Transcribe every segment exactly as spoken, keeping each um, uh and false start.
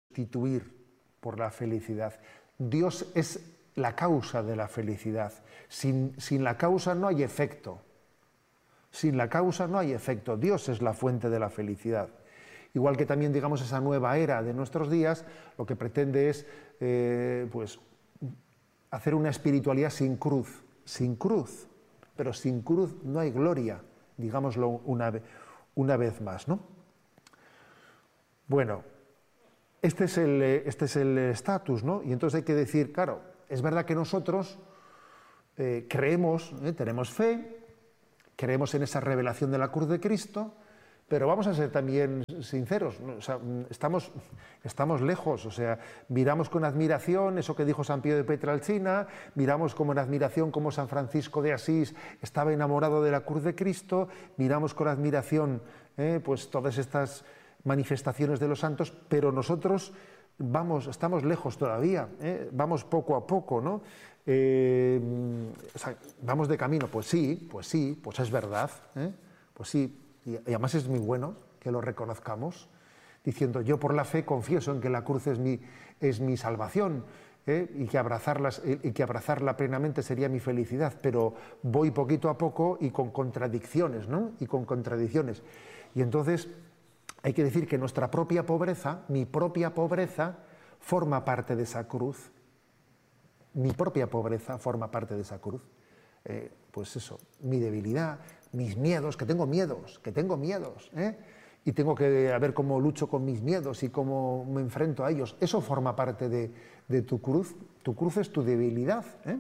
sustituir por la felicidad. Dios es la causa de la felicidad. Sin, sin la causa no hay efecto. Sin la causa no hay efecto. Dios es la fuente de la felicidad. Igual que también, digamos, esa nueva era de nuestros días, lo que pretende es eh, pues, hacer una espiritualidad sin cruz. Sin cruz. Pero sin cruz no hay gloria, digámoslo una, una vez más, ¿no? Bueno, este es el este es el estatus, ¿no? Y entonces hay que decir, claro, es verdad que nosotros eh, creemos, ¿eh? tenemos fe, creemos en esa revelación de la cruz de Cristo, pero vamos a ser también sinceros, ¿no? O sea, estamos, estamos lejos, o sea, miramos con admiración eso que dijo San Pío de Pietrelcina, miramos con admiración cómo San Francisco de Asís estaba enamorado de la cruz de Cristo, miramos con admiración eh, pues todas estas manifestaciones de los santos, pero nosotros vamos, estamos lejos todavía, ¿eh? Vamos poco a poco, ¿no? Eh, o sea, vamos de camino, pues sí, pues sí, pues es verdad, ¿eh? Pues sí. Y además es muy bueno que lo reconozcamos, diciendo yo por la fe confieso en que la cruz es mi, es mi salvación ¿eh? y, que abrazarlas, y que abrazarla plenamente sería mi felicidad, pero voy poquito a poco y con contradicciones, ¿no? Y con contradicciones. Y entonces hay que decir que nuestra propia pobreza, mi propia pobreza, forma parte de esa cruz. Mi propia pobreza forma parte de esa cruz. Eh, pues eso, mi debilidad, mis miedos, que tengo miedos, que tengo miedos, ¿eh? y tengo que ver cómo lucho con mis miedos y cómo me enfrento a ellos. Eso forma parte de, de tu cruz. Tu cruz es tu debilidad. ¿eh?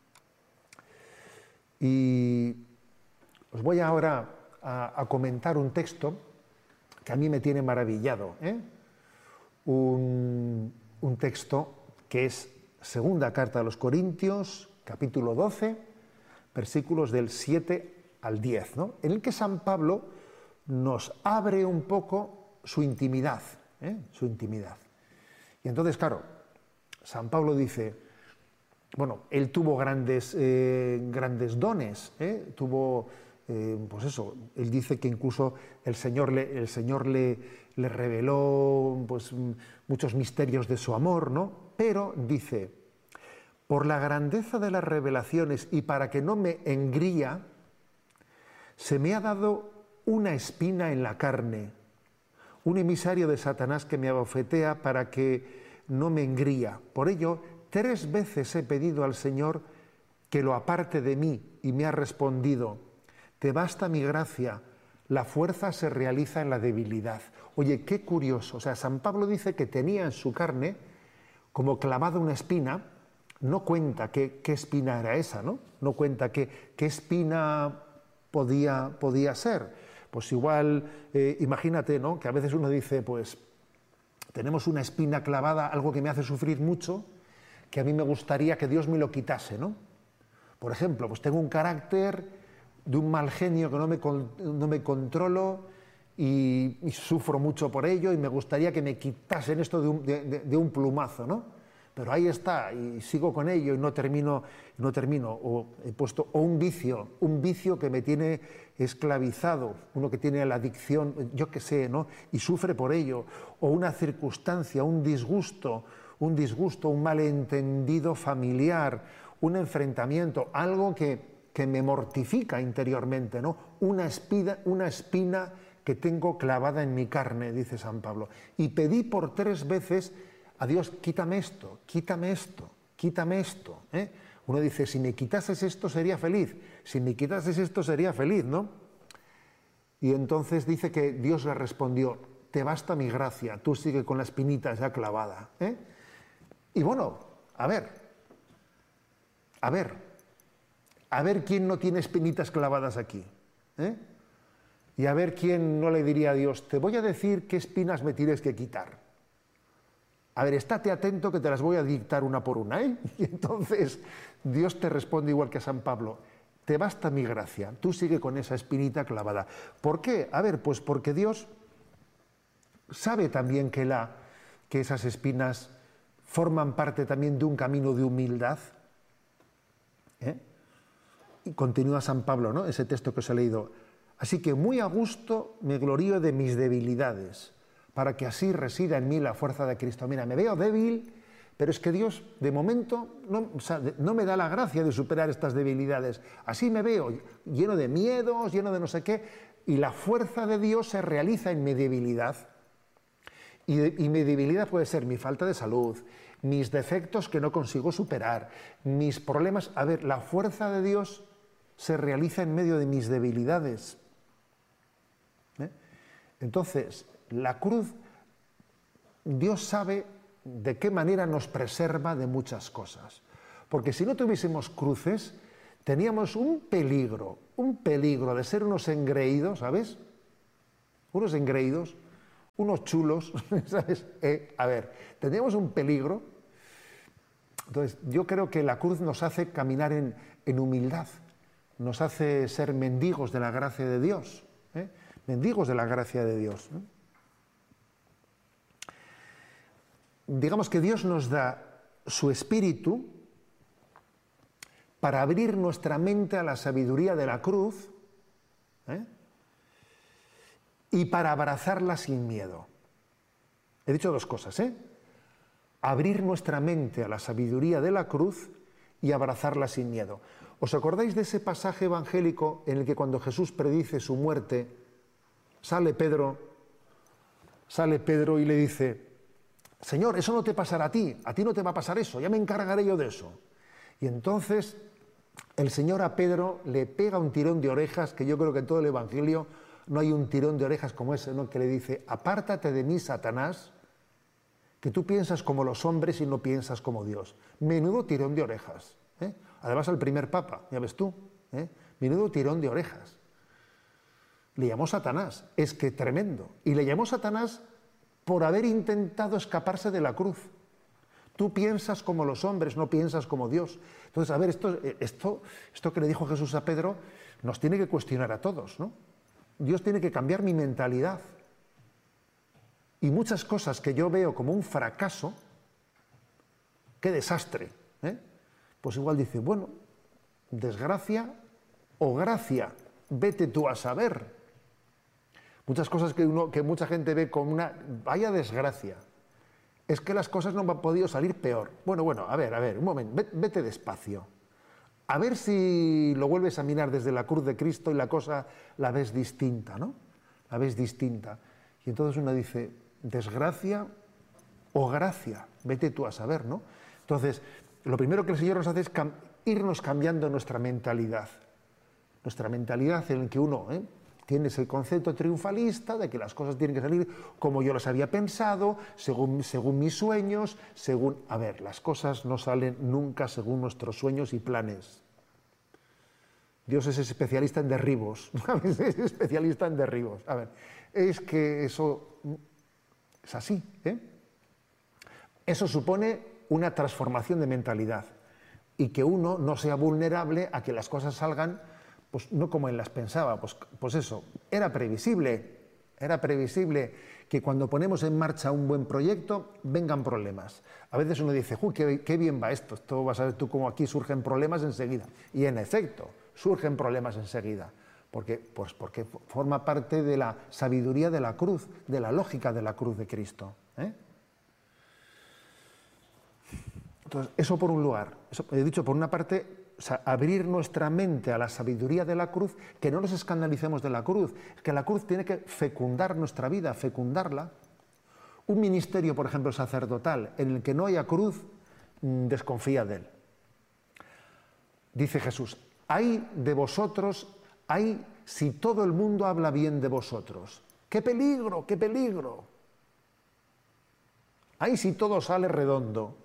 Y os voy ahora a, a comentar un texto que a mí me tiene maravillado. ¿eh? Un, un texto que es Segunda Carta a los Corintios, capítulo doce, versículos del siete al diez, ¿no? En el que San Pablo nos abre un poco su intimidad, ¿eh? su intimidad. Y entonces, claro, San Pablo dice, bueno, él tuvo grandes, eh, grandes dones, ¿eh? tuvo, eh, pues eso, él dice que incluso el Señor le, el Señor le, le reveló pues, muchos misterios de su amor, ¿no? Pero dice, por la grandeza de las revelaciones y para que no me engría, se me ha dado una espina en la carne, un emisario de Satanás que me abofetea para que no me engría. Por ello, tres veces he pedido al Señor que lo aparte de mí y me ha respondido, te basta mi gracia, la fuerza se realiza en la debilidad. Oye, qué curioso. O sea, San Pablo dice que tenía en su carne como clavada una espina. No cuenta qué, qué espina era esa, ¿no? No cuenta qué, qué espina podía, podía ser. Pues igual, eh, imagínate, ¿no? Que a veces uno dice, pues, tenemos una espina clavada, algo que me hace sufrir mucho, que a mí me gustaría que Dios me lo quitase, ¿no? Por ejemplo, pues tengo un carácter de un mal genio que no me, no me controlo y, y sufro mucho por ello y me gustaría que me quitasen esto de un, de, de, de un plumazo, ¿no? Pero ahí está, y sigo con ello y no termino, no termino. O he puesto, o un vicio, un vicio que me tiene esclavizado, uno que tiene la adicción, yo qué sé, ¿no? Y sufre por ello. O una circunstancia, un disgusto, un disgusto, un malentendido familiar, un enfrentamiento, algo que, que me mortifica interiormente, ¿no? Una espina, una espina que tengo clavada en mi carne, dice San Pablo. Y pedí por tres veces a Dios, quítame esto, quítame esto, quítame esto. ¿eh? Uno dice, si me quitases esto sería feliz, si me quitases esto sería feliz, ¿no? Y entonces dice que Dios le respondió, te basta mi gracia, tú sigue con la espinita ya clavada. ¿eh? Y bueno, a ver, a ver, a ver quién no tiene espinitas clavadas aquí. ¿eh? Y a ver quién no le diría a Dios, te voy a decir qué espinas me tienes que quitar. A ver, estate atento que te las voy a dictar una por una, ¿eh? Y entonces Dios te responde igual que a San Pablo, te basta mi gracia, tú sigue con esa espinita clavada. ¿Por qué? A ver, pues porque Dios sabe también que, la, que esas espinas forman parte también de un camino de humildad. ¿eh? Y continúa San Pablo, ¿no? Ese texto que os he leído. Así que muy a gusto me glorío de mis debilidades, para que así resida en mí la fuerza de Cristo. Mira, me veo débil, pero es que Dios, de momento, no, o sea, no me da la gracia de superar estas debilidades. Así me veo, lleno de miedos, lleno de no sé qué, y la fuerza de Dios se realiza en mi debilidad. Y, de, y mi debilidad puede ser mi falta de salud, mis defectos que no consigo superar, mis problemas. A ver, la fuerza de Dios se realiza en medio de mis debilidades. ¿Eh? Entonces, la cruz, Dios sabe de qué manera nos preserva de muchas cosas. Porque si no tuviésemos cruces, teníamos un peligro, un peligro de ser unos engreídos, ¿sabes? Unos engreídos, unos chulos, ¿sabes? Eh, a ver, tendríamos un peligro. Entonces, yo creo que la cruz nos hace caminar en, en humildad, nos hace ser mendigos de la gracia de Dios, ¿eh? Mendigos de la gracia de Dios, ¿eh? Digamos que Dios nos da su espíritu para abrir nuestra mente a la sabiduría de la cruz, ¿eh? Y para abrazarla sin miedo. He dicho dos cosas, ¿eh? Abrir nuestra mente a la sabiduría de la cruz y abrazarla sin miedo. ¿Os acordáis de ese pasaje evangélico en el que cuando Jesús predice su muerte, sale Pedro, sale Pedro y le dice: Señor, eso no te pasará a ti, a ti no te va a pasar eso, ya me encargaré yo de eso. Y entonces el Señor a Pedro le pega un tirón de orejas, que yo creo que en todo el Evangelio no hay un tirón de orejas como ese, ¿no? Que le dice: apártate de mí, Satanás, que tú piensas como los hombres y no piensas como Dios. Menudo tirón de orejas, ¿eh? Además al primer papa, ya ves tú, ¿eh? Menudo tirón de orejas. Le llamó Satanás, es que tremendo. Y le llamó Satanás por haber intentado escaparse de la cruz. Tú piensas como los hombres, no piensas como Dios. Entonces, a ver, esto, esto, esto que le dijo Jesús a Pedro nos tiene que cuestionar a todos, ¿no? Dios tiene que cambiar mi mentalidad. Y muchas cosas que yo veo como un fracaso, qué desastre, ¿eh? Pues igual dice, bueno, desgracia o gracia, vete tú a saber. Muchas cosas que, uno, que mucha gente ve como una vaya desgracia. Es que las cosas no me han podido salir peor. Bueno, bueno, a ver, a ver, un momento, vete despacio. A ver si lo vuelves a mirar desde la cruz de Cristo y la cosa la ves distinta, ¿no? La ves distinta. Y entonces uno dice, desgracia o gracia, vete tú a saber, ¿no? Entonces, lo primero que el Señor nos hace es cam- irnos cambiando nuestra mentalidad. Nuestra mentalidad en la que uno, ¿eh? tiene ese concepto triunfalista de que las cosas tienen que salir como yo las había pensado, según, según mis sueños, según... A ver, las cosas no salen nunca según nuestros sueños y planes. Dios es especialista en derribos, es especialista en derribos. A ver, es que eso es así, ¿eh? Eso supone una transformación de mentalidad y que uno no sea vulnerable a que las cosas salgan pues no como él las pensaba, pues, pues eso, era previsible, era previsible que cuando ponemos en marcha un buen proyecto vengan problemas. A veces uno dice, uy, qué, qué bien va esto, esto vas a ver tú cómo aquí surgen problemas enseguida. Y en efecto, surgen problemas enseguida, porque, pues porque forma parte de la sabiduría de la cruz, de la lógica de la cruz de Cristo, ¿eh? Entonces, eso por un lugar, eso, he dicho, por una parte, o sea, abrir nuestra mente a la sabiduría de la cruz, que no nos escandalicemos de la cruz, que la cruz tiene que fecundar nuestra vida, fecundarla. Un ministerio, por ejemplo, sacerdotal, en el que no haya cruz, desconfía de él. Dice Jesús, ay de vosotros, ay si todo el mundo habla bien de vosotros. ¡Qué peligro, qué peligro! Ay si todo sale redondo.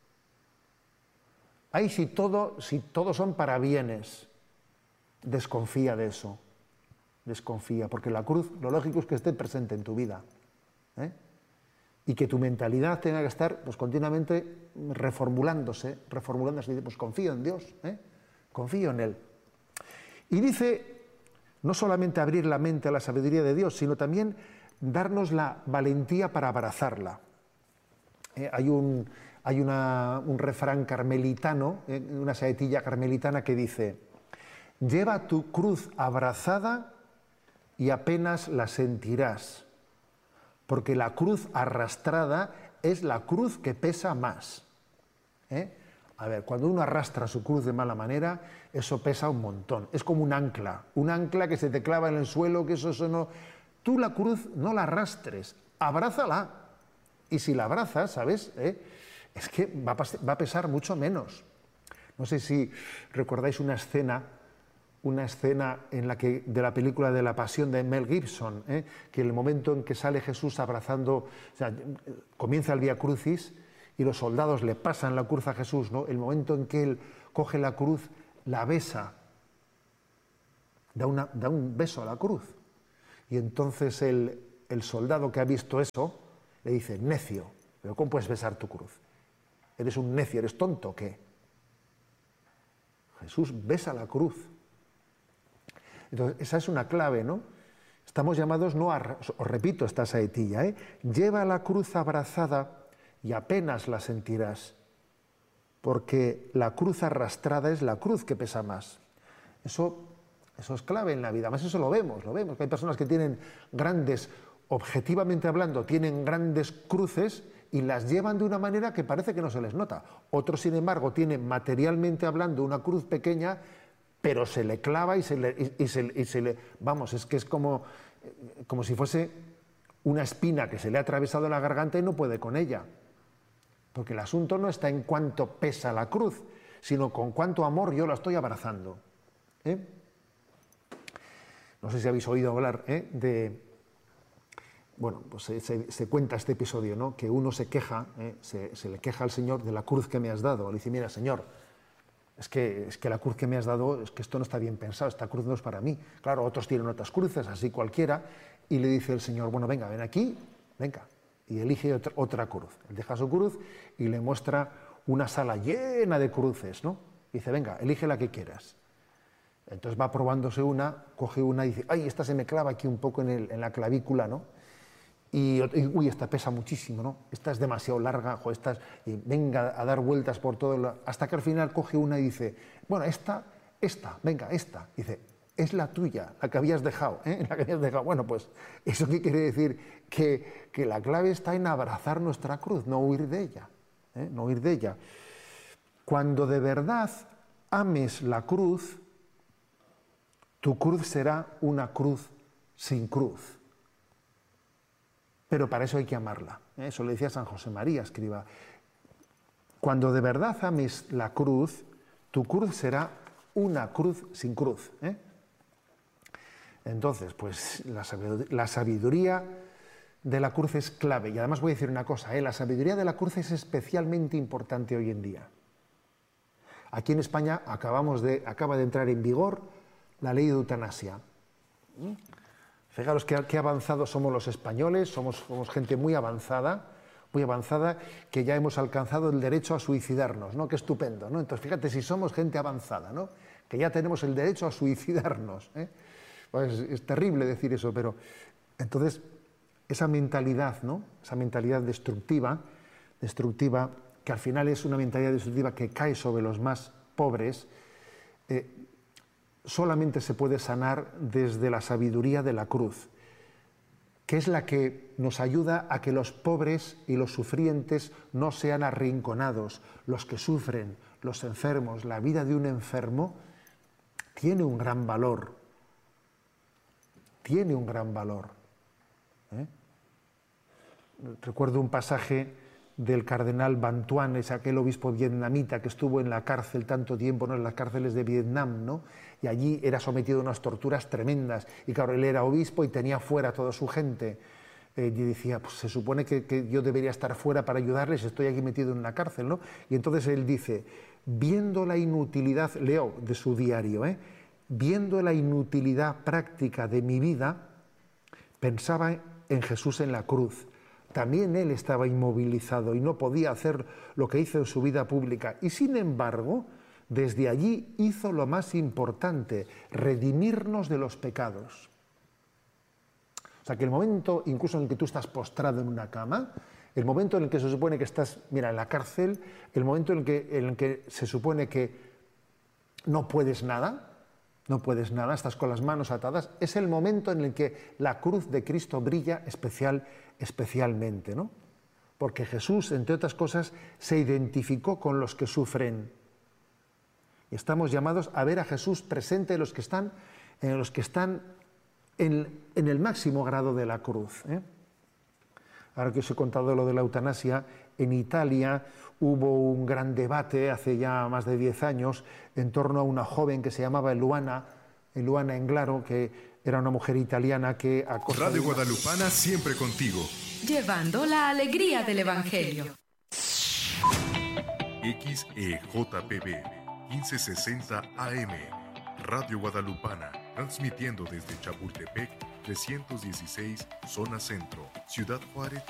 Ay, si todo, si todos son para bienes, desconfía de eso, desconfía, porque la cruz, lo lógico es que esté presente en tu vida, ¿eh? Y que tu mentalidad tenga que estar pues, continuamente reformulándose, reformulándose, y dice, pues confío en Dios, ¿eh? Confío en Él. Y dice, no solamente abrir la mente a la sabiduría de Dios, sino también darnos la valentía para abrazarla. Eh, hay un... Hay una, un refrán carmelitano, eh, una saetilla carmelitana que dice, lleva tu cruz abrazada y apenas la sentirás, porque la cruz arrastrada es la cruz que pesa más. ¿Eh? A ver, cuando uno arrastra su cruz de mala manera, eso pesa un montón. Es como un ancla, un ancla que se te clava en el suelo, que eso, eso no... Tú la cruz no la arrastres, abrázala. Y si la abrazas, ¿sabes? ¿Eh? Es que va a, va a pesar mucho menos. No sé si recordáis una escena, una escena en la que, de la película de La Pasión de Mel Gibson, ¿eh? que en el momento en que sale Jesús abrazando, o sea, comienza el Vía Crucis y los soldados le pasan la cruz a Jesús, ¿no? El momento en que él coge la cruz, la besa, da, una, da un beso a la cruz. Y entonces el, el soldado que ha visto eso le dice, necio, ¿pero cómo puedes besar tu cruz? ¿Eres un necio, eres tonto o qué? Jesús besa la cruz. Entonces, esa es una clave, ¿no? Estamos llamados, no a, os repito esta saetilla, ¿eh? Lleva la cruz abrazada y apenas la sentirás, porque la cruz arrastrada es la cruz que pesa más. Eso, eso es clave en la vida, además eso lo vemos, lo vemos, que hay personas que tienen grandes, objetivamente hablando, tienen grandes cruces y las llevan de una manera que parece que no se les nota. Otros, sin embargo, tienen materialmente hablando una cruz pequeña, pero se le clava y se le... Y, y se, y se le vamos, es que es como, como si fuese una espina que se le ha atravesado la garganta y no puede con ella. Porque el asunto no está en cuánto pesa la cruz, sino con cuánto amor yo la estoy abrazando. ¿Eh? No sé si habéis oído hablar ¿eh? de... Bueno, pues se, se, se cuenta este episodio, ¿no? Que uno se queja, ¿eh? se, se le queja al Señor de la cruz que me has dado. Le dice, mira, Señor, es que, es que la cruz que me has dado, es que esto no está bien pensado, esta cruz no es para mí. Claro, otros tienen otras cruces, así cualquiera, y le dice el Señor, bueno, venga, ven aquí, venga, y elige otra, otra cruz. Él deja su cruz y le muestra una sala llena de cruces, ¿no? Y dice, venga, elige la que quieras. Entonces va probándose una, coge una y dice, ay, esta se me clava aquí un poco en, el, en la clavícula, ¿no? Y, y, uy, esta pesa muchísimo, ¿no? Esta es demasiado larga, jo, esta es, y venga a dar vueltas por todo, la, hasta que al final coge una y dice, bueno, esta, esta, venga, esta. Dice, es la tuya, la que habías dejado, ¿eh? La que habías dejado. Bueno, pues, ¿eso qué quiere decir? Que, que la clave está en abrazar nuestra cruz, no huir de ella, ¿eh? No huir de ella. Cuando de verdad ames la cruz, tu cruz será una cruz sin cruz. Pero para eso hay que amarla. Eso le decía San José María, escriba. Cuando de verdad ames la cruz, tu cruz será una cruz sin cruz. ¿eh? Entonces, pues la sabiduría, la sabiduría de la cruz es clave. Y además voy a decir una cosa, ¿eh? La sabiduría de la cruz es especialmente importante hoy en día. Aquí en España acabamos de, acaba de entrar en vigor la ley de eutanasia. ¿Mm? Fijaros qué, qué avanzados somos los españoles, somos, somos gente muy avanzada, muy avanzada, que ya hemos alcanzado el derecho a suicidarnos, ¿no? Qué estupendo, ¿no? Entonces, fíjate si somos gente avanzada, ¿no? Que ya tenemos el derecho a suicidarnos, ¿eh? Pues es terrible decir eso, pero entonces esa mentalidad, ¿no? Esa mentalidad destructiva, destructiva, que al final es una mentalidad destructiva que cae sobre los más pobres, eh, solamente se puede sanar desde la sabiduría de la cruz, que es la que nos ayuda a que los pobres y los sufrientes no sean arrinconados. Los que sufren, los enfermos, la vida de un enfermo tiene un gran valor, tiene un gran valor. ¿eh? Recuerdo un pasaje del cardenal Van Thuan, es aquel obispo vietnamita que estuvo en la cárcel tanto tiempo, ¿no? En las cárceles de Vietnam, ¿no? Y allí era sometido a unas torturas tremendas. Y claro, él era obispo y tenía fuera a toda su gente. Eh, y decía, pues se supone que, que yo debería estar fuera para ayudarles, estoy aquí metido en una cárcel, ¿no? Y entonces él dice, viendo la inutilidad, leo de su diario, ¿eh? Viendo la inutilidad práctica de mi vida, pensaba en Jesús en la cruz. También él estaba inmovilizado y no podía hacer lo que hizo en su vida pública. Y sin embargo, desde allí hizo lo más importante, redimirnos de los pecados. O sea, que el momento incluso en el que tú estás postrado en una cama, el momento en el que se supone que estás, mira, en la cárcel, el momento en el que, en el que se supone que no puedes nada, no puedes nada, estás con las manos atadas. Es el momento en el que la cruz de Cristo brilla especial, especialmente, ¿no? Porque Jesús, entre otras cosas, se identificó con los que sufren. Y estamos llamados a ver a Jesús presente en los que están, en los que están en, en el máximo grado de la cruz, ¿eh? Ahora que os he contado lo de la eutanasia, en Italia hubo un gran debate hace ya más de diez años en torno a una joven que se llamaba Eluana, Eluana Englaro, que era una mujer italiana que... A costa Radio de una... Guadalupana siempre contigo. Llevando la alegría del Evangelio. X E J P B quince sesenta A M, Radio Guadalupana, transmitiendo desde Chapultepec trescientos dieciséis, zona centro, Ciudad Juárez,